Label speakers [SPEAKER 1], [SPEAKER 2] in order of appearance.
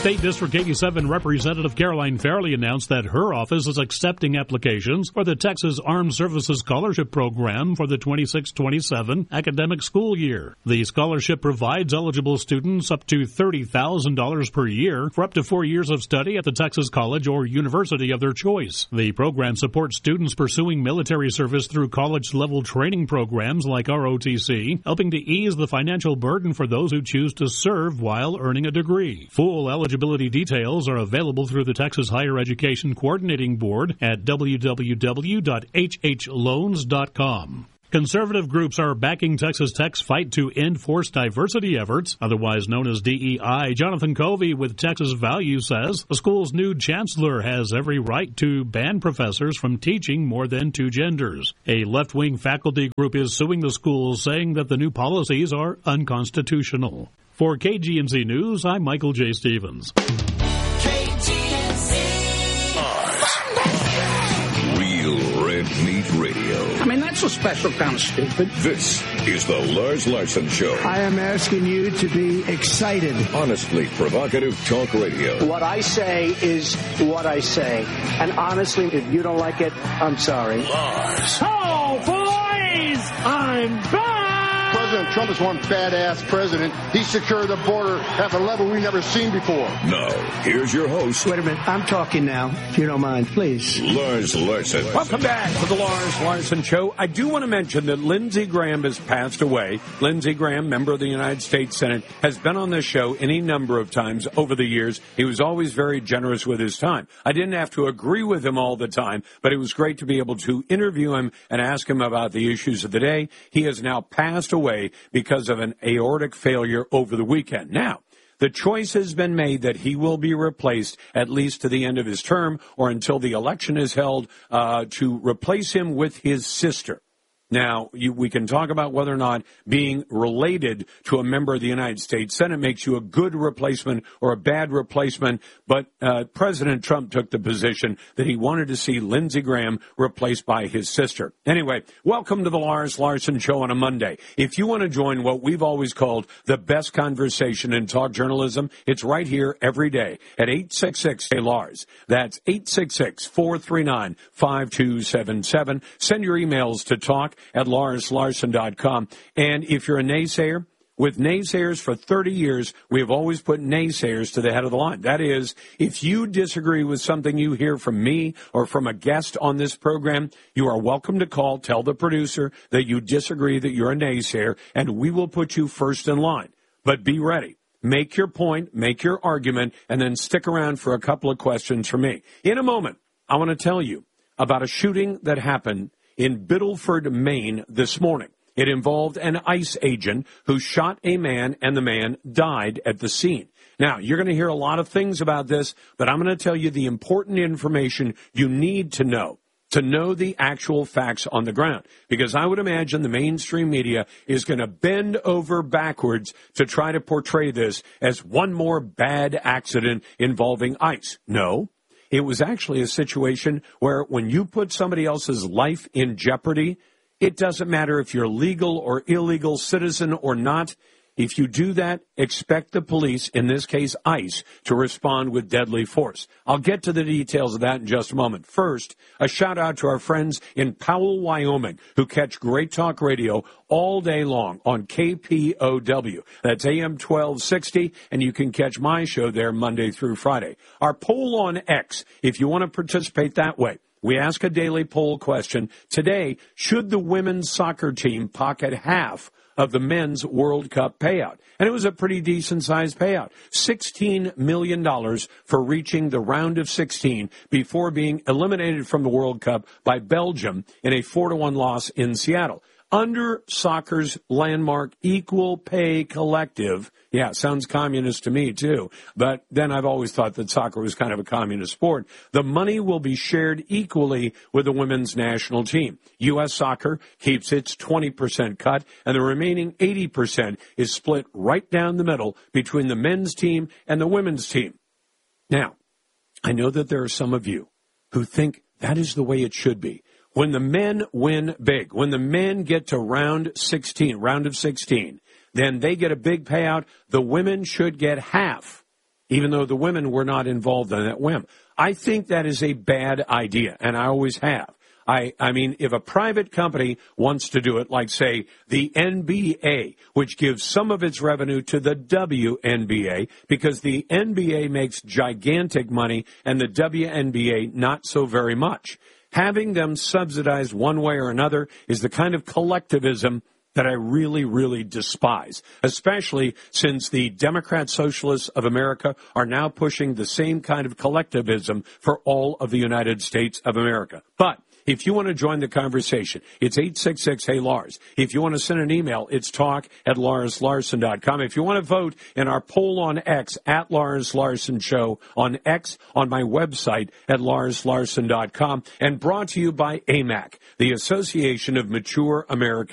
[SPEAKER 1] State District 87 Representative Caroline Fairley announced that her office is accepting applications for the Texas Armed Services Scholarship Program for the 26-27 academic school year. The scholarship provides eligible students up to $30,000 per year for up to 4 years of study at the Texas college or university of their choice. The program supports students pursuing military service through college-level training programs like ROTC, helping to ease the financial burden for those who choose to serve while earning a degree. Full eligibility details are available through the Texas Higher Education Coordinating Board at www.hhloans.com. Conservative groups are backing Texas Tech's fight to end forced diversity efforts, otherwise known as DEI. Jonathan Covey with Texas Value says the school's new chancellor has every right to ban professors from teaching more than two genders. A left-wing faculty group is suing the school, saying that the new policies are unconstitutional. For KGNC News, I'm Michael J. Stevens.
[SPEAKER 2] Real Red Meat Radio.
[SPEAKER 3] I mean, that's a special kind of stupid.
[SPEAKER 2] This is the Lars Larson Show.
[SPEAKER 4] I am asking you to be excited.
[SPEAKER 2] Honestly provocative talk radio.
[SPEAKER 5] What I say is what I say. And honestly, if you don't like it, I'm sorry.
[SPEAKER 2] Lars.
[SPEAKER 6] Oh, boys! I'm back!
[SPEAKER 7] President Trump is one badass president. He secured the border at a level we've never seen before.
[SPEAKER 2] Now, here's your host.
[SPEAKER 4] Wait a minute. I'm talking now, if you don't mind, please.
[SPEAKER 2] Lars Larson.
[SPEAKER 6] Welcome back to the Lars Larson Show. I do want to mention that Lindsey Graham has passed away. Lindsey Graham, member of the United States Senate, has been on this show any number of times over the years. He was always very generous with his time. I didn't have to agree with him all the time, but it was great to be able to interview him and ask him about the issues of the day. He has now passed away because of an aortic failure over the weekend. Now, the choice has been made that he will be replaced at least to the end of his term or until the election is held to replace him with his sister. Now, we can talk about whether or not being related to a member of the United States Senate makes you a good replacement or a bad replacement, but President Trump took the position that he wanted to see Lindsey Graham replaced by his sister. Anyway, welcome to the Lars Larson Show on a Monday. If you want to join what we've always called the best conversation in talk journalism, it's right here every day at 866-LARS. That's 866-439-5277. Send your emails to talk@LarsLarson.com. And if you're a naysayer, with naysayers for 30 years, we have always put naysayers to the head of the line. That is, if you disagree with something you hear from me or from a guest on this program, you are welcome to call, tell the producer that you disagree, that you're a naysayer, and we will put you first in line. But be ready. Make your point, make your argument, and then stick around for a couple of questions from me. In a moment, I want to tell you about a shooting that happened in Biddleford, Maine this morning. It involved an ICE agent who shot a man, and the man died at the scene. Now, you're going to hear a lot of things about this, but I'm going to tell you the important information you need to know the actual facts on the ground. Because I would imagine the mainstream media is going to bend over backwards to try to portray this as one more bad accident involving ICE. No. It was actually a situation where when you put somebody else's life in jeopardy, it doesn't matter if you're legal or illegal citizen or not. If you do that, expect the police, in this case ICE, to respond with deadly force. I'll get to the details of that in just a moment. First, a shout out to our friends in Powell, Wyoming, who catch Great Talk Radio all day long on KPOW. That's AM 1260, and you can catch my show there Monday through Friday. Our poll on X, if you want to participate that way. We ask a daily poll question. Today, should the women's soccer team pocket half of the men's World Cup payout? And it was a pretty decent-sized payout. $16 million for reaching the round of 16 before being eliminated from the World Cup by Belgium in a 4-1 loss in Seattle. Under soccer's landmark Equal Pay Collective, yeah, sounds communist to me, too. But then I've always thought that soccer was kind of a communist sport. The money will be shared equally with the women's national team. U.S. Soccer keeps its 20% cut, and the remaining 80% is split right down the middle between the men's team and the women's team. Now, I know that there are some of you who think that is the way it should be. When the men win big, when the men get to round of 16, then they get a big payout. The women should get half. even though the women were not involved in that whim. I think that is a bad idea, and I always have. I mean, if a private company wants to do it, like, say, the NBA, which gives some of its revenue to the WNBA, because the NBA makes gigantic money and the WNBA not so very much. Having them subsidized one way or another is the kind of collectivism that I really, really despise, especially since the Democrat Socialists of America are now pushing the same kind of collectivism for all of the United States of America. But if you want to join the conversation, it's 866-HEY-LARS. If you want to send an email, it's talk@LarsLarson.com. If you want to vote in our poll on X, @Lars Larson Show, on X, on my website at LarsLarson.com, and brought to you by AMAC, the Association of Mature Americans.